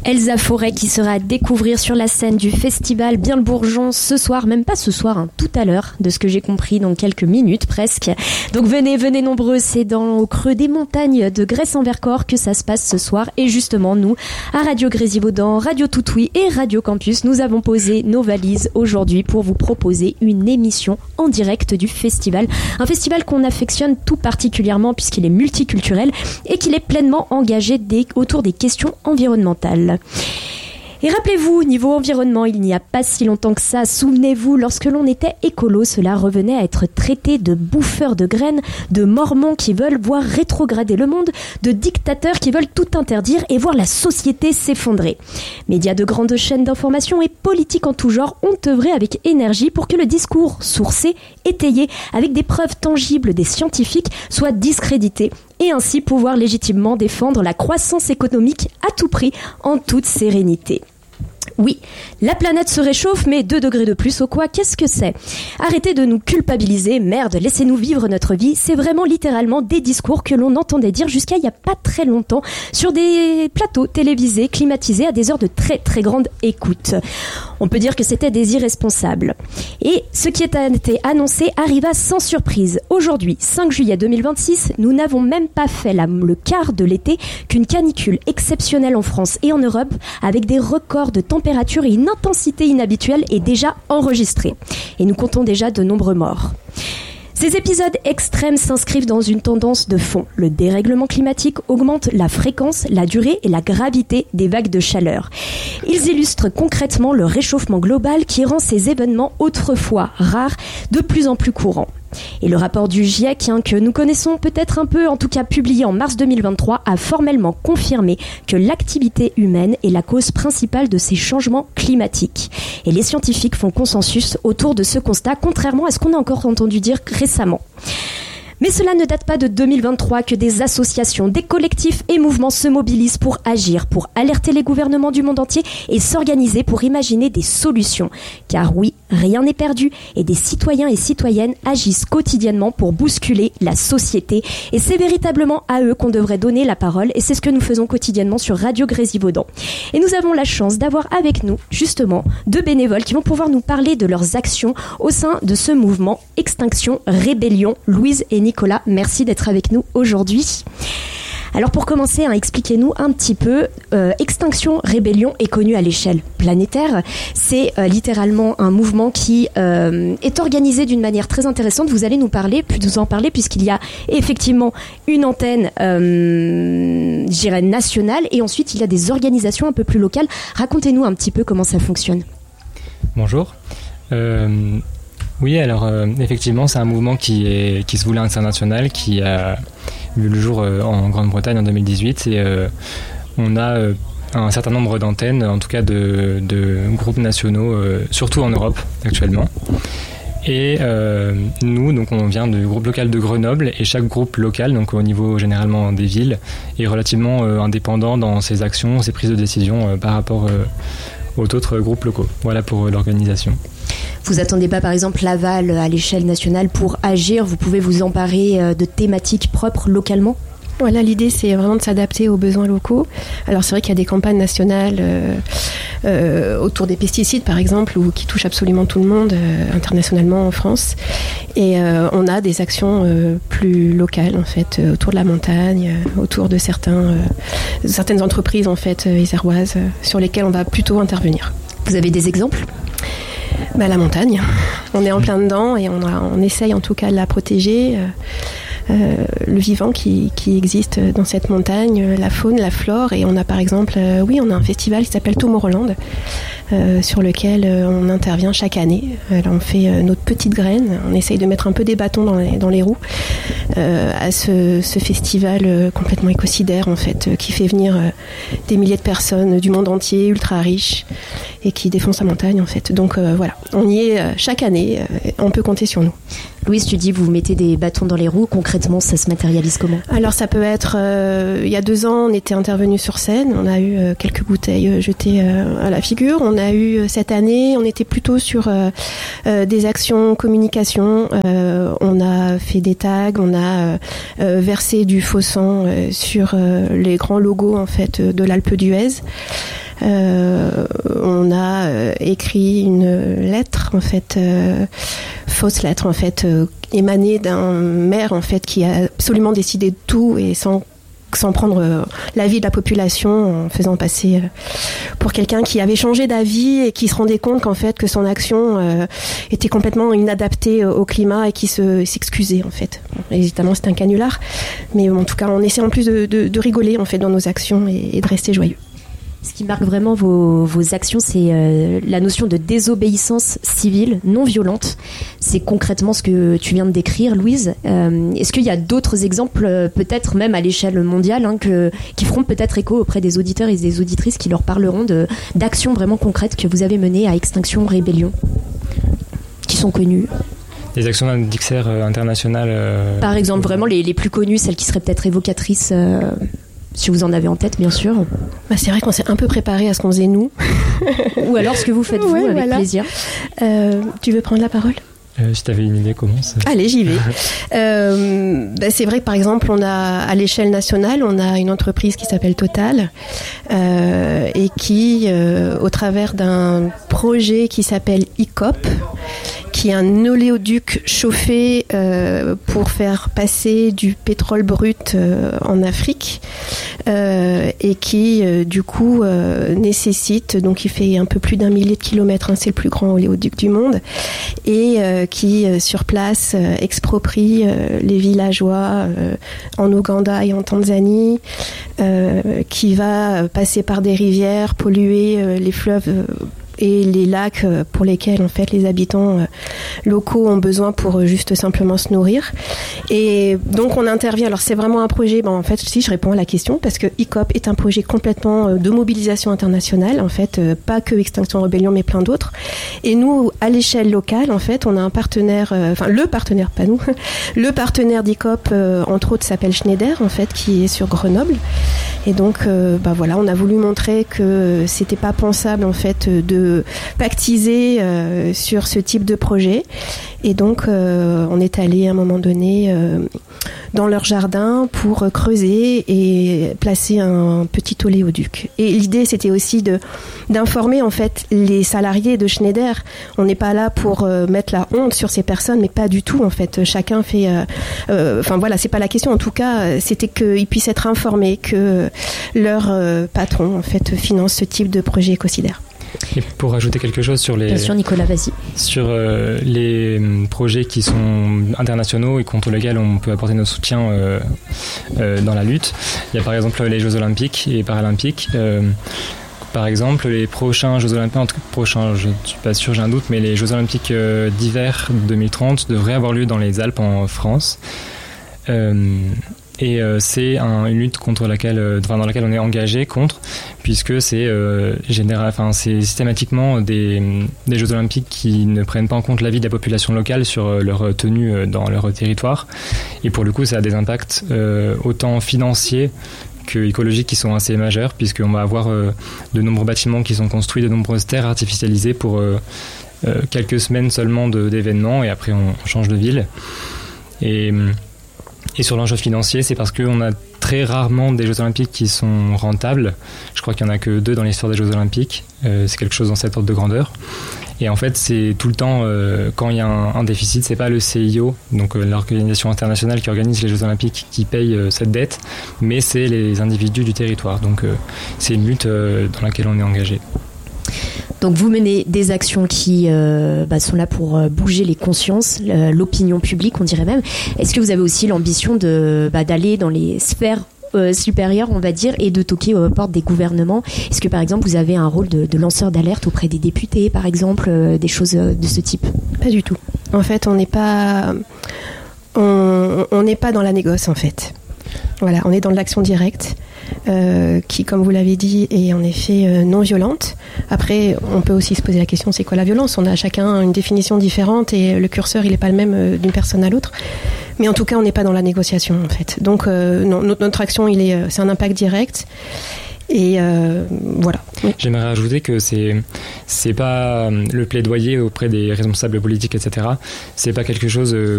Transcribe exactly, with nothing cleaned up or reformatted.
Elsa Forêt qui sera à découvrir sur la scène du festival Bien le Bourgeon ce soir, même pas ce soir, hein, tout à l'heure, de ce que j'ai compris, dans quelques minutes presque. Donc venez, venez nombreux, c'est dans au creux des montagnes de Grèce-en-Vercors que ça se passe ce soir. Et justement, nous, à Radio Grésivaudan, Radio Toutouy et Radio Campus, nous avons posé nos valises aujourd'hui pour vous proposer une émission en direct du festival. Un festival qu'on affectionne tout particulièrement puisqu'il est multiculturel et qu'il est pleinement engagé des, autour des questions environnementales. Et rappelez-vous, niveau environnement, il n'y a pas si longtemps que ça, souvenez-vous, lorsque l'on était écolo, cela revenait à être traité de bouffeurs de graines, de mormons qui veulent voir rétrograder le monde, de dictateurs qui veulent tout interdire et voir la société s'effondrer. Médias de grandes chaînes d'information et politiques en tout genre ont œuvré avec énergie pour que le discours sourcé, étayé, avec des preuves tangibles des scientifiques, soit discrédité et ainsi pouvoir légitimement défendre la croissance économique à tout prix, en toute sérénité. Oui, la planète se réchauffe, mais deux degrés de plus ou quoi, qu'est-ce que c'est ? Arrêtez de nous culpabiliser, merde, laissez-nous vivre notre vie, c'est vraiment littéralement des discours que l'on entendait dire jusqu'à il n'y a pas très longtemps sur des plateaux télévisés, climatisés à des heures de très très grande écoute. On peut dire que c'était des irresponsables. Et ce qui a été annoncé arriva sans surprise. Aujourd'hui, cinq juillet deux mille vingt-six, nous n'avons même pas fait la, le quart de l'été qu'une canicule exceptionnelle en France et en Europe, avec des records de température et une intensité inhabituelle est déjà enregistrée. Et nous comptons déjà de nombreux morts. Ces épisodes extrêmes s'inscrivent dans une tendance de fond. Le dérèglement climatique augmente la fréquence, la durée et la gravité des vagues de chaleur. Ils illustrent concrètement le réchauffement global qui rend ces événements autrefois rares de plus en plus courants. Et le rapport du GIEC, hein, que nous connaissons peut-être un peu, en tout cas publié en mars deux mille vingt-trois, a formellement confirmé que l'activité humaine est la cause principale de ces changements climatiques. Et les scientifiques font consensus autour de ce constat, contrairement à ce qu'on a encore entendu dire récemment. Mais cela ne date pas de deux mille vingt-trois que des associations, des collectifs et mouvements se mobilisent pour agir, pour alerter les gouvernements du monde entier et s'organiser pour imaginer des solutions. Car oui, rien n'est perdu et des citoyens et citoyennes agissent quotidiennement pour bousculer la société. Et c'est véritablement à eux qu'on devrait donner la parole et c'est ce que nous faisons quotidiennement sur Radio Grésivaudan. Et nous avons la chance d'avoir avec nous, justement, deux bénévoles qui vont pouvoir nous parler de leurs actions au sein de ce mouvement Extinction Rébellion. Louise et Nicolas, merci d'être avec nous aujourd'hui. Alors pour commencer, hein, expliquez-nous un petit peu, euh, Extinction Rébellion est connu à l'échelle planétaire. C'est euh, littéralement un mouvement qui euh, est organisé d'une manière très intéressante. Vous allez nous parler, nous en parler, puisqu'il y a effectivement une antenne, euh, je dirais nationale, et ensuite il y a des organisations un peu plus locales. Racontez-nous un petit peu comment ça fonctionne. Bonjour. Euh... Oui, alors euh, effectivement, c'est un mouvement qui, est, qui se voulait international, qui a vu le jour euh, en Grande-Bretagne en deux mille dix-huit. Et euh, on a euh, un certain nombre d'antennes, en tout cas de, de groupes nationaux, euh, surtout en Europe actuellement. Et euh, nous, donc, on vient du groupe local de Grenoble, et chaque groupe local, donc au niveau généralement des villes, est relativement euh, indépendant dans ses actions, ses prises de décision euh, par rapport euh, aux autres groupes locaux. Voilà pour euh, l'organisation. Vous attendez pas par exemple Laval à l'échelle nationale pour agir, vous pouvez vous emparer de thématiques propres localement ? Voilà, l'idée c'est vraiment de s'adapter aux besoins locaux. Alors c'est vrai qu'il y a des campagnes nationales euh, euh, autour des pesticides par exemple, ou qui touchent absolument tout le monde euh, internationalement en France. Et euh, on a des actions euh, plus locales en fait, euh, autour de la montagne, euh, autour de certains, euh, certaines entreprises en fait euh, iséroises, euh, sur lesquelles on va plutôt intervenir. Vous avez des exemples ? Bah, la montagne, on est en plein dedans et on, a, on essaye en tout cas de la protéger, euh, euh, le vivant qui, qui existe dans cette montagne, la faune, la flore. Et on a par exemple, euh, oui, on a un festival qui s'appelle Tomorrowland, euh, sur lequel euh, on intervient chaque année. Euh, là, on fait euh, notre petite graine, on essaye de mettre un peu des bâtons dans les, dans les roues euh, à ce, ce festival euh, complètement écocidaire en fait, euh, qui fait venir euh, des milliers de personnes du monde entier, ultra riches, et qui défonce la montagne en fait. Donc euh, voilà, on y est euh, chaque année, euh, on peut compter sur nous. Louise, tu dis vous mettez des bâtons dans les roues, concrètement ça se matérialise comment ? Alors ça peut être, euh, il y a deux ans on était intervenu sur scène, on a eu euh, quelques bouteilles jetées euh, à la figure, on a eu euh, cette année, on était plutôt sur euh, euh, des actions communication, euh, on a fait des tags, on a euh, versé du faux sang euh, sur euh, les grands logos en fait de l'Alpe d'Huez. Euh, on a euh, écrit une lettre, en fait, euh, fausse lettre, en fait, euh, émanée d'un maire, en fait, qui a absolument décidé de tout et sans sans prendre euh, l'avis de la population, en faisant passer euh, pour quelqu'un qui avait changé d'avis et qui se rendait compte qu'en fait que son action euh, était complètement inadaptée au climat et qui se, s'excusait en fait. Bon, évidemment c'est un canular, mais en tout cas on essaie en plus de, de, de rigoler en fait dans nos actions et, et de rester joyeux. Ce qui marque vraiment vos, vos actions, c'est euh, la notion de désobéissance civile non violente. C'est concrètement ce que tu viens de décrire, Louise. Euh, est-ce qu'il y a d'autres exemples, euh, peut-être même à l'échelle mondiale, hein, que, qui feront peut-être écho auprès des auditeurs et des auditrices qui leur parleront de, d'actions vraiment concrètes que vous avez menées à Extinction Rébellion, qui sont connues? Des actions d'Ixer euh, internationales euh, Par exemple, vraiment les, les plus connues, celles qui seraient peut-être évocatrices euh, si vous en avez en tête, bien sûr. Bah, c'est vrai qu'on s'est un peu préparé à ce qu'on faisait nous. Ou alors ce que vous faites vous, ouais, avec voilà. plaisir. Euh, tu veux prendre la parole ? Euh, si tu avais une idée, commence. Allez, j'y vais. euh, bah, c'est vrai que par exemple, on a à l'échelle nationale, on a une entreprise qui s'appelle Total euh, et qui, euh, au travers d'un projet qui s'appelle I C O P, qui est un oléoduc chauffé euh, pour faire passer du pétrole brut euh, en Afrique euh, et qui, euh, du coup, euh, nécessite, donc il fait un peu plus d'un millier de kilomètres, hein, c'est le plus grand oléoduc du monde, et euh, qui, euh, sur place, euh, exproprie euh, les villageois euh, en Ouganda et en Tanzanie, euh, qui va passer par des rivières, polluer euh, les fleuves euh, et les lacs pour lesquels en fait les habitants locaux ont besoin pour juste simplement se nourrir. Et donc on intervient. Alors c'est vraiment un projet. Ben en fait, si je réponds à la question, parce que I C O P est un projet complètement de mobilisation internationale. En fait, pas que Extinction Rébellion, mais plein d'autres. Et nous, à l'échelle locale, en fait, on a un partenaire. Enfin, le partenaire, pas nous. Le partenaire d'I C O P, entre autres, s'appelle Schneider, en fait, qui est sur Grenoble. Et donc, ben voilà, on a voulu montrer que c'était pas pensable en fait de pactiser euh, sur ce type de projet. Et donc, euh, on est allé à un moment donné euh, dans leur jardin pour creuser et placer un petit oléoduc. Et l'idée, c'était aussi de, d'informer en fait les salariés de Schneider. On n'est pas là pour euh, mettre la honte sur ces personnes, mais pas du tout en fait. Chacun fait... Enfin euh, euh, voilà, c'est pas la question. En tout cas, c'était qu'ils puissent être informés que leur euh, patron en fait finance ce type de projet écocidaire. Et pour rajouter quelque chose sur les, Bien sûr, Nicolas, vas-y. sur euh, les projets qui sont internationaux et contre lesquels on peut apporter notre soutien euh, euh, dans la lutte, il y a par exemple les Jeux Olympiques et Paralympiques. Euh, par exemple, les prochains Jeux Olympiques, en tout cas prochains, je ne suis pas sûr, j'ai un doute, mais les Jeux Olympiques euh, d'hiver deux mille trente devraient avoir lieu dans les Alpes en France. Euh, Et euh, c'est un, une lutte contre laquelle, euh, enfin, dans laquelle on est engagé contre, puisque c'est, euh, général, enfin, c'est systématiquement des, des Jeux Olympiques qui ne prennent pas en compte l'avis de la population locale sur euh, leur tenue euh, dans leur territoire. Et pour le coup, ça a des impacts euh, autant financiers que écologiques qui sont assez majeurs, puisqu'on va avoir euh, de nombreux bâtiments qui sont construits, de nombreuses terres artificialisées pour euh, euh, quelques semaines seulement de, d'événements, et après on change de ville. Et... Et sur l'enjeu financier, c'est parce qu'on a très rarement des Jeux Olympiques qui sont rentables. Je crois qu'il n'y en a que deux dans l'histoire des Jeux Olympiques. Euh, c'est quelque chose dans cette ordre de grandeur. Et en fait, c'est tout le temps, euh, quand il y a un, un déficit, c'est pas le C I O, donc euh, l'organisation internationale qui organise les Jeux Olympiques, qui paye euh, cette dette, mais c'est les individus du territoire. Donc euh, c'est une lutte euh, dans laquelle on est engagé. Donc vous menez des actions qui euh, bah, sont là pour euh, bouger les consciences, euh, l'opinion publique, on dirait même. Est-ce que vous avez aussi l'ambition de, bah, d'aller dans les sphères euh, supérieures, on va dire, et de toquer aux portes des gouvernements ? Est-ce que par exemple vous avez un rôle de, de lanceur d'alerte auprès des députés, par exemple, euh, des choses de ce type ? Pas du tout. En fait, on n'est pas, on, on n'est pas dans la négoce, en fait. Voilà, on est dans de l'action directe. Euh, qui, comme vous l'avez dit, est en effet euh, non violente. Après, on peut aussi se poser la question, c'est quoi la violence ? On a chacun une définition différente et le curseur, il n'est pas le même euh, d'une personne à l'autre. Mais en tout cas, on n'est pas dans la négociation, en fait. Donc, euh, non, notre, notre action, il est, c'est un impact direct. Et euh, voilà. Oui. J'aimerais rajouter que c'est c'est pas le plaidoyer auprès des responsables politiques, et cetera. C'est pas quelque chose